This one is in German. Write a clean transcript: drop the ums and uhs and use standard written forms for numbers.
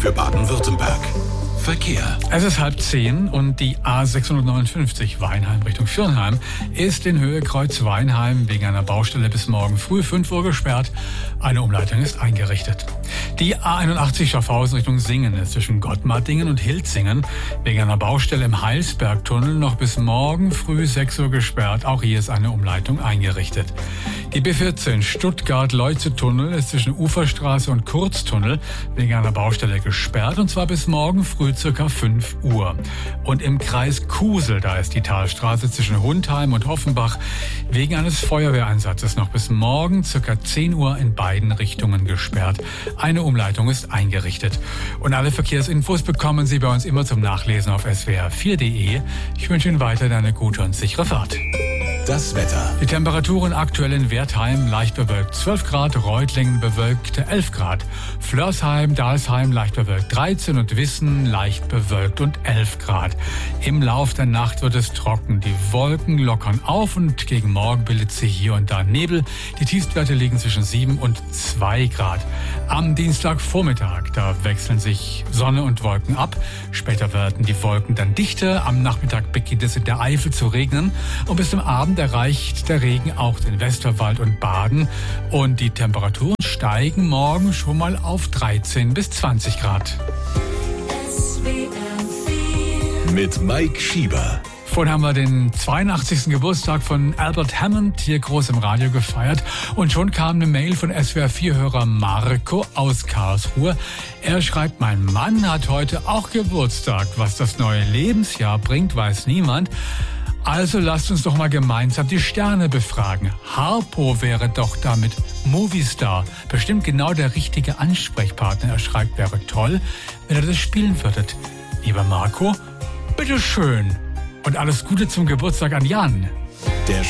für Baden-Württemberg. Verkehr. Es ist 9:30 und die A659 Weinheim Richtung Viernheim ist in Höhe Kreuz Weinheim wegen einer Baustelle bis morgen früh 5 Uhr gesperrt. Eine Umleitung ist eingerichtet. Die A81 Schaffhausen Richtung Singen ist zwischen Gottmardingen und Hilzingen wegen einer Baustelle im Heilsbergtunnel noch bis morgen früh 6 Uhr gesperrt. Auch hier ist eine Umleitung eingerichtet. Die B14 Stuttgart-Leuze-Tunnel ist zwischen Uferstraße und Kurztunnel wegen einer Baustelle gesperrt und zwar bis morgen früh circa 5 Uhr. Und im Kreis Kusel, da ist die Talstraße zwischen Hundheim und Hoffenbach wegen eines Feuerwehreinsatzes noch bis morgen circa 10 Uhr in beiden Richtungen gesperrt. Eine Umleitung ist eingerichtet. Und alle Verkehrsinfos bekommen Sie bei uns immer zum Nachlesen auf swr4.de. Ich wünsche Ihnen weiter eine gute und sichere Fahrt. Das Wetter. Die Temperaturen aktuell in Wertheim leicht bewölkt 12 Grad, Reutlingen bewölkt 11 Grad, Flörsheim, Dalsheim leicht bewölkt 13 und Wissen leicht bewölkt und 11 Grad. Im Lauf der Nacht wird es trocken, die Wolken lockern auf und gegen Morgen bildet sich hier und da Nebel. Die Tiefstwerte liegen zwischen 7 und 2 Grad. Am Dienstagvormittag, da wechseln sich Sonne und Wolken ab. Später werden die Wolken dann dichter. Am Nachmittag beginnt es in der Eifel zu regnen und bis zum Abend erreicht der Regen auch den Westerwald und Baden. Und die Temperaturen steigen morgen schon mal auf 13 bis 20 Grad. Mit Mike Schieber. Vorhin haben wir den 82. Geburtstag von Albert Hammond hier groß im Radio gefeiert. Und schon kam eine Mail von SWR4-Hörer Marco aus Karlsruhe. Er schreibt, mein Mann hat heute auch Geburtstag. Was das neue Lebensjahr bringt, weiß niemand. Also lasst uns doch mal gemeinsam die Sterne befragen. Harpo wäre doch damit Movistar. Bestimmt genau der richtige Ansprechpartner. Er schreibt, wäre toll, wenn ihr das spielen würdet. Lieber Marco, bitteschön. Und alles Gute zum Geburtstag an Jan.